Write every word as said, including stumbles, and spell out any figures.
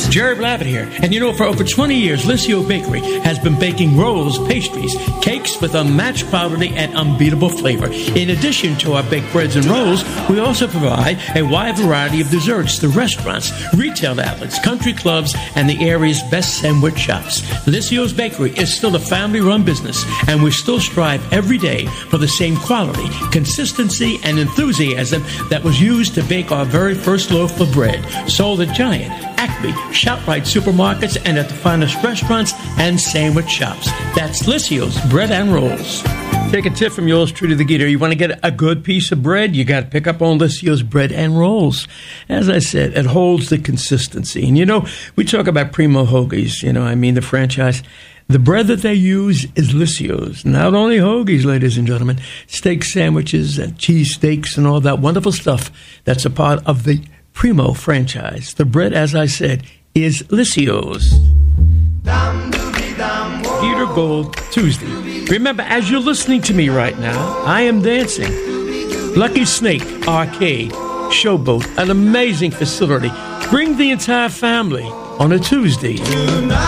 Jerry Blavitt here. And you know, for over twenty years, Licio Bakery has been baking rolls, pastries, cakes with unmatched quality and unbeatable flavor. In addition to our baked breads and rolls, we also provide a wide variety of desserts to restaurants, retail outlets, country clubs, and the area's best sandwich shops. Licio's Bakery is still a family-run business, and we still strive every day for the same quality, consistency, and enthusiasm that was used to bake our very first loaf of bread. Sold at Giant, Acme, ShopRite supermarkets, and at the finest restaurants and sandwich shops. That's Licio's Bread and Rolls. Take a tip from yours truly, the Geeter. You want to get a good piece of bread, you got to pick up on Licio's Bread and Rolls. As I said, it holds the consistency. And, you know, we talk about Primo Hoagies, you know, I mean the franchise. The bread that they use is Licio's. Not only hoagies, ladies and gentlemen, steak sandwiches and cheese steaks and all that wonderful stuff that's a part of the Primo franchise. The bread, as I said, is Licio's. Geeter Gold Tuesday. Remember, as you're listening to me right now, I am dancing. Lucky Snake Arcade, Showboat, an amazing facility. Bring the entire family on a Tuesday.